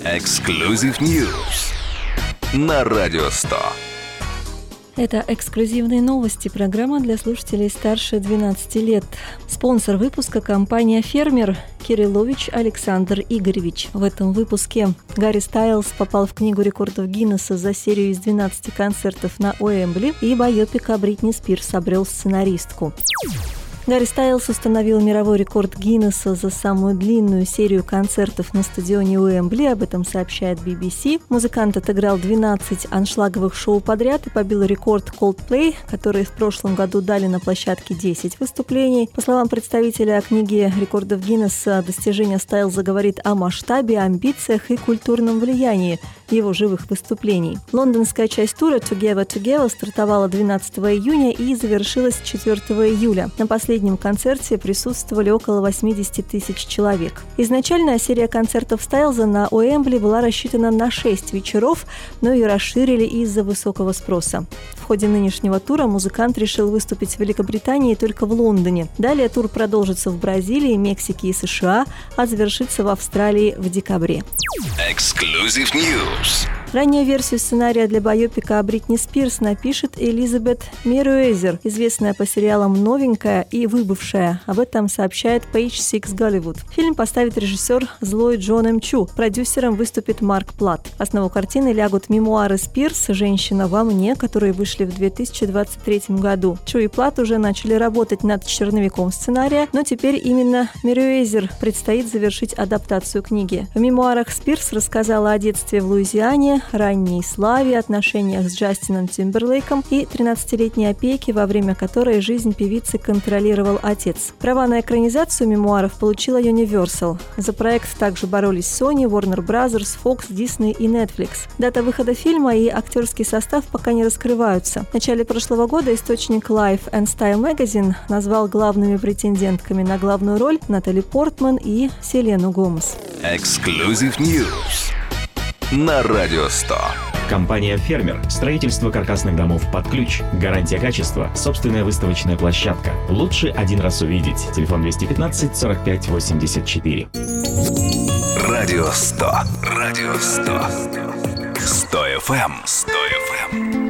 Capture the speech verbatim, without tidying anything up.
Exclusive News на Радио сто. Это эксклюзивные новости, программа для слушателей старше двенадцати лет. Спонсор выпуска – компания «Фермер», Кириллович Александр Игоревич. В этом выпуске Гарри Стайлз попал в Книгу рекордов Гиннесса за серию из двенадцати концертов на Уэмбли, и байопик о Бритни Спирс обрел сценаристку. Гарри Стайлз установил мировой рекорд Гиннесса за самую длинную серию концертов на стадионе Уэмбли, об этом сообщает би би си. Музыкант отыграл двенадцать аншлаговых шоу подряд и побил рекорд Coldplay, которые в прошлом году дали на площадке десять выступлений. По словам представителя Книги рекордов Гиннесса, достижение Стайлза говорит о масштабе, амбициях и культурном влиянии его живых выступлений. Лондонская часть тура Together Together стартовала двенадцатого июня и завершилась четвёртого июля. На последнем концерте присутствовали около восемьдесят тысяч человек. Изначально серия концертов Стайлза на Уэмбли была рассчитана на шесть вечеров, но ее расширили из-за высокого спроса. В ходе нынешнего тура музыкант решил выступить в Великобритании только в Лондоне. Далее тур продолжится в Бразилии, Мексике и США, а завершится в Австралии в декабре. Exclusive News. Раннюю версию сценария для байопика о Бритни Спирс напишет Элизабет Мерриуэзер, известная по сериалам «Новенькая» и «Выбывшая». Об этом сообщает Page Six Голливуд. Фильм поставит режиссер злой Джон М. Чу. Продюсером выступит Марк Платт. В основу картины лягут мемуары Спирс «Женщина во мне», которые вышли в две тысячи двадцать третьем году. Чу и Платт уже начали работать над черновиком сценария, но теперь именно Мерриуэзер предстоит завершить адаптацию книги. В мемуарах Спирс рассказала о детстве в Луизиане, ранней славе, отношениях с Джастином Тимберлейком и тринадцатилетней опеке, во время которой жизнь певицы контролировал отец. Права на экранизацию мемуаров получила Universal. За проект также боролись Sony, Warner Bros., Fox, Disney и Netflix. Дата выхода фильма и актерский состав пока не раскрываются. В начале прошлого года источник Life and Style Magazine назвал главными претендентками на главную роль Натали Портман и Селену Гомес. Exclusive News на Радио сто. Компания «Фермер». Строительство каркасных домов под ключ. Гарантия качества. Собственная выставочная площадка. Лучше один раз увидеть. Телефон двести пятнадцать сорок пять восемьдесят четыре. Радио сто. Радио сто. сто эф эм. сто эф эм.